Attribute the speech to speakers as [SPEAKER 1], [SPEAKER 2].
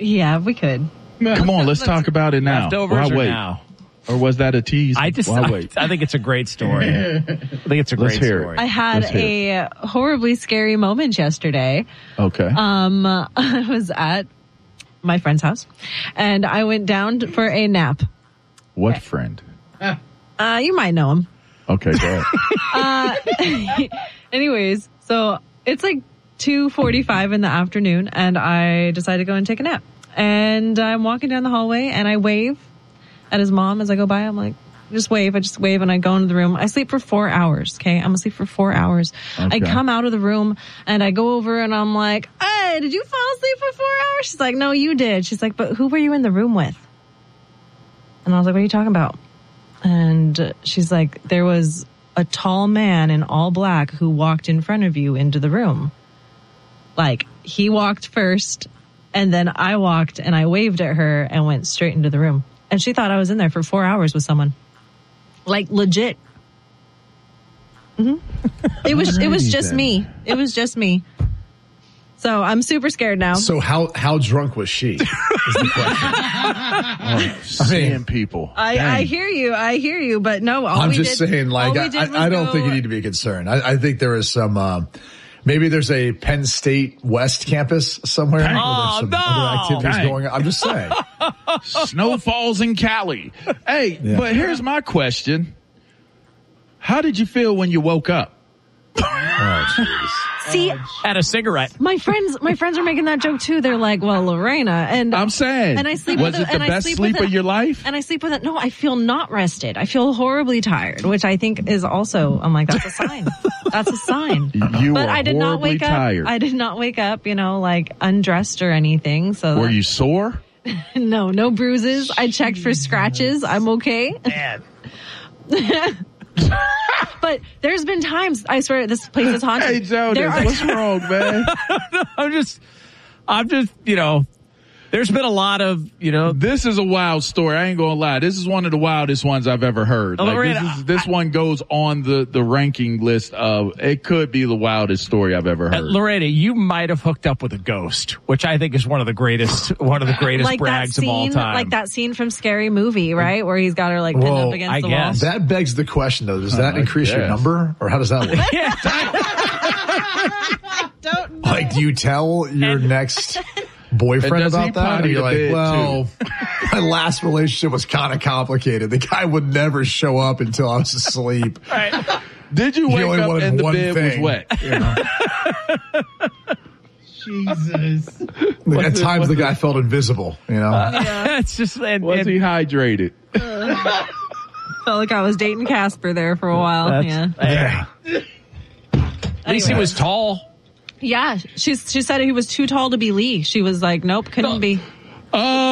[SPEAKER 1] Yeah, we could.
[SPEAKER 2] Come on, let's talk about it now.
[SPEAKER 3] Leftovers
[SPEAKER 2] Why wait?
[SPEAKER 3] now?
[SPEAKER 2] Or was that a tease?
[SPEAKER 3] I think it's a great story. I think it's a great story.
[SPEAKER 1] I had a horribly scary moment yesterday.
[SPEAKER 2] Okay.
[SPEAKER 1] I was at my friend's house, and I went down for a nap.
[SPEAKER 2] What friend?
[SPEAKER 1] You might know him.
[SPEAKER 2] Okay, go ahead.
[SPEAKER 1] Anyways, so it's like 2:45 in the afternoon, and I decided to go and take a nap. And I'm walking down the hallway, and I wave at his mom as I go by. I'm like, I just wave, and I go into the room. I sleep for 4 hours, okay? I'm asleep for 4 hours.
[SPEAKER 2] Okay.
[SPEAKER 1] I come out of the room, and I go over, and I'm like, hey, did you fall asleep for 4 hours? She's like, no, you did. She's like, but who were you in the room with? And I was like, what are you talking about? And she's like, there was a tall man in all black who walked in front of you into the room. Like, he walked first, and then I walked, and I waved at her and went straight into the room. And she thought I was in there for 4 hours with someone. Like, legit. Mm-hmm. It was just me. It was just me. So I'm super scared now.
[SPEAKER 4] So how drunk was she? Is the question.
[SPEAKER 2] Seeing people.
[SPEAKER 1] I hear you, but no.
[SPEAKER 4] I'm just saying, like, I don't think you need to be concerned. I think there is some, maybe there's a Penn State West campus somewhere.
[SPEAKER 3] Oh,
[SPEAKER 4] where there's some other activities going on. I'm just saying.
[SPEAKER 2] Snow falls in Cali. Hey, but here's my question. How did you feel when you woke up?
[SPEAKER 1] See,
[SPEAKER 3] had a cigarette.
[SPEAKER 1] My friends are making that joke too. They're like, "Well, Lorena," and
[SPEAKER 2] I'm saying,
[SPEAKER 1] and I sleep.
[SPEAKER 2] Was it the best sleep of your life?
[SPEAKER 1] And I sleep with it. No, I feel not rested. I feel horribly tired, which I think is also. I'm like, that's a sign. That's a sign.
[SPEAKER 2] But
[SPEAKER 1] I did not wake
[SPEAKER 2] tired.
[SPEAKER 1] up. I did not wake up. Like undressed or anything. So
[SPEAKER 2] were you sore?
[SPEAKER 1] No bruises. I checked for scratches. I'm okay.
[SPEAKER 3] Man.
[SPEAKER 1] But there's been times, I swear, this place is haunted.
[SPEAKER 2] Hey, Jonas, what's wrong, man?
[SPEAKER 3] I'm just, there's been a lot of,
[SPEAKER 2] This is a wild story. I ain't gonna lie. This is one of the wildest ones I've ever heard. This one goes on the ranking list of, it could be the wildest story I've ever heard.
[SPEAKER 3] Lorena, you might have hooked up with a ghost, which I think is one of the greatest like brags of all time.
[SPEAKER 1] Like that scene from Scary Movie, right? Where he's got her pinned up against the wall.
[SPEAKER 4] That begs the question though. Does that increase your number, or how does that work? Like, do you tell your next boyfriend about that? And you're like, well, my last relationship was kind of complicated. The guy would never show up until I was asleep.
[SPEAKER 2] Right. Did you wake up and the bed was wet?
[SPEAKER 4] Jesus. At times the guy felt invisible,
[SPEAKER 3] It's just,
[SPEAKER 2] was he hydrated?
[SPEAKER 1] Felt like I was dating Casper there for a while.
[SPEAKER 3] Yeah. At least he was tall.
[SPEAKER 1] Yeah, she said he was too tall to be Lee. She was like, nope, couldn't be.